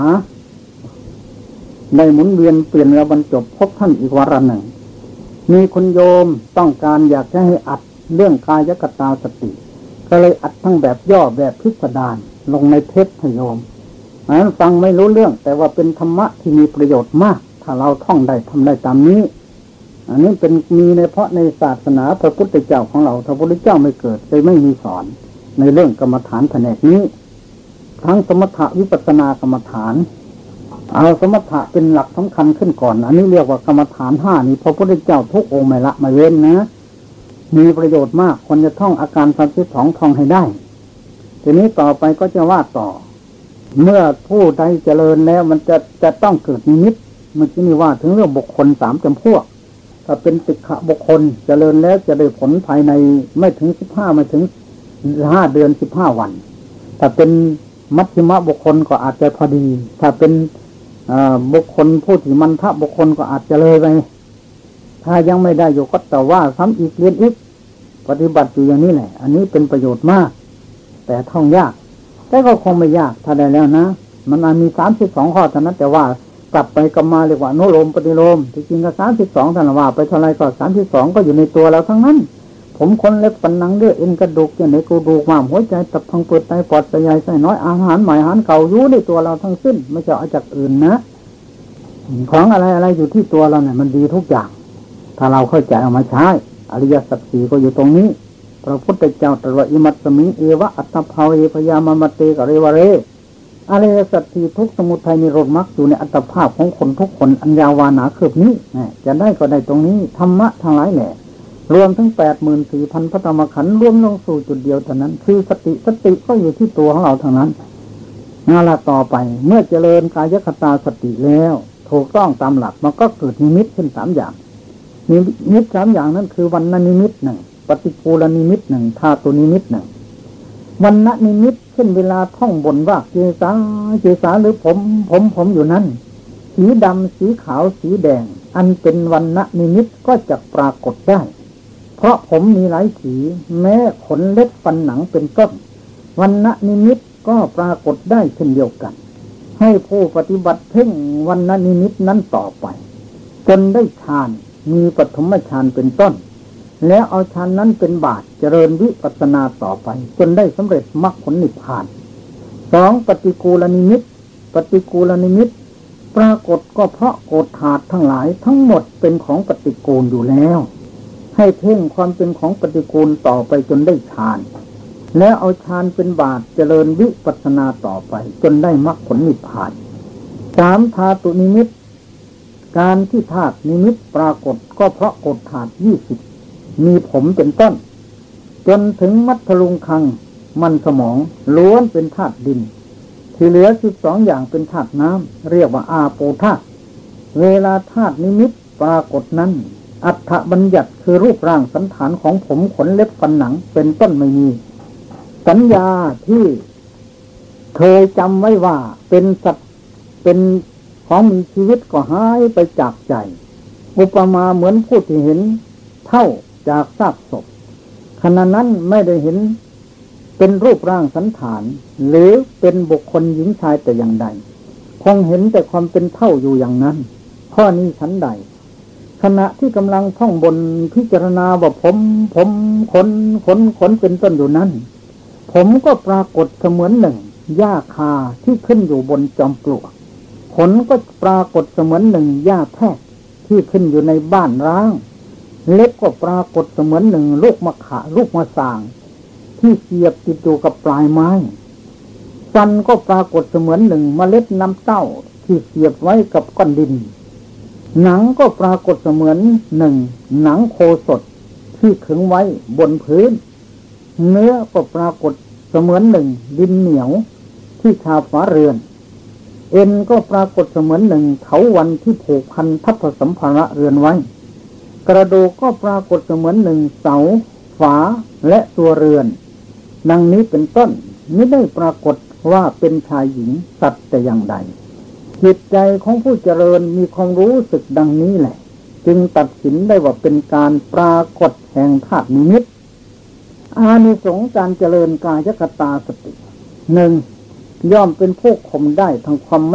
ได้หมุนเวียนเปลี่ยนแล้วบรรจบพบท่านอีกวาระหนึ่งมีคนโยมต้องการอยากจะให้อัดเรื่องกายกตาสติก็เลยอัดทั้งแบบย่อแบบพิสดารลงในเทปให้โยมนั้นฟังไม่รู้เรื่องแต่ว่าเป็นธรรมะที่มีประโยชน์มากถ้าเราท่องได้ทำได้ตามนี้อันนี้เป็นมีในเพราะในศาสนาพระพุทธเจ้าของเราพระพุทธเจ้าไม่เกิดเลยไม่มีสอนในเรื่องกรรมฐานแผนกนี้ทั้งสมถะวิปัสสนากรรมฐานเอาสมถะเป็นหลักสำคัญขึ้นก่อนอันนี้เรียกว่ากรรมฐาน5นี้พระพุทธเจ้าทุกองค์ไม่ละไม่เว้นนะมีประโยชน์มากคนจะท่องอาการ32ท่องให้ได้ทีนี้ต่อไปก็จะว่าต่อเมื่อผู้ใดเจริญแล้วมันจะต้องเกิดนิมิตเมื่อกี้นี่ว่าถึงเรื่องบุคคล3จำพวกถ้าเป็นติฆะบุคคลเจริญแล้วจะได้ผลภายในไม่ถึง15ไม่ถึง5 เดือน15 วันถ้าเป็นมัชฌิมบุคคลก็อาจจะพอดีถ้าเป็นบุคคลผู้ที่มันทะบุคคลก็อาจจะเลยไปถ้ายังไม่ได้อยู่ก็แต่ว่าซ้ำอีกเรียนอีกปฏิบัติอยู่อย่างนี้แหละอันนี้เป็นประโยชน์มากแต่ท่องยากแต่ก็คงไม่ยากถ้าได้แล้วนะมันมี32ข้อเท่านั้นแต่ว่ากลับไปกลับมาเรียกว่าอนุโลมปฏิโลมที่จริงก็32ท่านว่าไปเท่าไรก็32ก็อยู่ในตัวเราทั้งนั้นผมขนเล็บฟันหนังเลือดเอ็นกระดูกอย่างไหนกระดูกม้ามหัวใจตับพังผืดไตปอดไตใหญ่ไส้น้อยอาหารใหม่อาหารเก่าอยู่ในตัวเราทั้งสิ้นไม่ใช่เอาจากอื่นนะของอะไรอยู่ที่ตัวเราเนี่ยมันดีทุกอย่างถ้าเราเข้าใจเอามาใช้อริยสัจ4ก็อยู่ตรงนี้พระพุทธเจ้าตรัสว่าอิมัตสมิงเอวะอัตตภาเวพยามามเตกะเรวะเรอริยสัจ4ทุกสมุทัยนิโรธมรรคอยู่ในอัตภาพของคนทุกคนอันยาววานาคืบนี้จะได้ก็ได้ตรงนี้ธรรมะทั้งหลายแหละรวมทั้ง 84,000 พระธรรมขันธ์รวมลงสู่จุดเดียวเท่านั้นคือสติก็อยู่ที่ตัวของเราเท่านั้นนั่นละต่อไปเมื่อเจริญกายคตาสติแล้วถูกต้องตามหลักมันก็เกิดนิมิตขึ้น3อย่างนิมิต3อย่างนั้นคือวรรณนิมิต1ปฏิกูลนิมิต1ธาตุนิมิต1วรรณนิมิตเช่นเวลาท่องบนว่าเจสาหรือผมอยู่นั้นสีดำสีขาวสีแดงอันเป็นวรรณนิมิตก็จะปรากฏได้เพราะผมมีหลายสีแม้ขนเล็บฟันหนังเป็นต้นวรรณนิมิตก็ปรากฏได้เช่นเดียวกันให้ผู้ปฏิบัติเพ่งวรรณนิมิตนั้นต่อไปจนได้ฌานมีปฐมฌานเป็นต้นแล้วเอาฌานนั้นเป็นบาตรเจริญวิปัสสนาต่อไปจนได้สำเร็จมรรคผลนิพพาน 2. ปฏิกูลนิมิตปรากฏก็เพราะโกฏฐาตุทั้งหลายทั้งหมดเป็นของปฏิกูลอยู่แล้วให้เพ่งความเป็นของปฏิกูลต่อไปจนได้ฌานแล้วเอาฌานเป็นบาตรเจริญวิปัสสนาต่อไปจนได้มรรคผลนิพพาน 3. ธาตุนิมิตการที่ธาตุนิมิตปรากฏก็เพราะโกฏฐาตุ20มีผมเป็นต้นจนถึงมัทธลุงคังมันสมองล้วนเป็นธาตุดินที่เหลือ12อย่างเป็นธาตุน้ำเรียกว่าอาโปธาตุเวลาธาตุนิมิตปรากฏนั้นอัฏฐบัญญัติคือรูปร่างสันฐานของผมขนเล็บฟันหนังเป็นต้นไม่มีสัญญาที่เคยจำไว้ว่าเป็นสัตว์เป็นของมีชีวิตก็หายไปจากใจอุปมาเหมือนผู้ที่เห็นเท่าจากซากศพขณะนั้นไม่ได้เห็นเป็นรูปร่างสันฐานหรือเป็นบุคคลหญิงชายแต่อย่างใดคงเห็นแต่ความเป็นเท่าอยู่อย่างนั้นข้อนี้ฉันใดขณะที่กำลังท่องบนพิจารณาว่าผมขนเป็นต้นอยู่นั้นผมก็ปรากฏเสมือนหนึ่งหญ้าคาที่ขึ้นอยู่บนจอมปลวกขนก็ปรากฏเสมือนหนึ่งหญ้าแพรกที่ขึ้นอยู่ในบ้านร้างเล็บก็ปรากฏเสมือนหนึ่งลูกมะสางที่เสียบติดอยู่กับปลายไม้ฟันก็ปรากฏเสมือนหนึ่งเมล็ดน้ำเต้าที่เสียบไว้กับก้อนดินหนังก็ปรากฏเสมือนหนึ่งหนังโคสดที่ขึงไว้บนพื้นเนื้อก็ปรากฏเสมือนหนึ่งดินเหนียวที่ชาวฝาเรือนเอ็นก็ปรากฏเสมือนหนึ่งเถาวัลย์ที่ผูกพันทัพสัมภาระเรือนไว้กระดูกก็ปรากฏเสมือนหนึ่งเสาฝาและตัวเรือนดังนี้เป็นต้นไม่ได้ปรากฏว่าเป็นชายหญิงสัตว์แต่อย่างใดจิตใจของผู้เจริญมีความรู้สึกดังนี้แหละจึงตัดสินได้ว่าเป็นการปรากฏแห่งธาตุนิมิตอานิสงส์การเจริญกายคตาสติ 1. ย่อมเป็นผู้ข่มได้ทั้งความ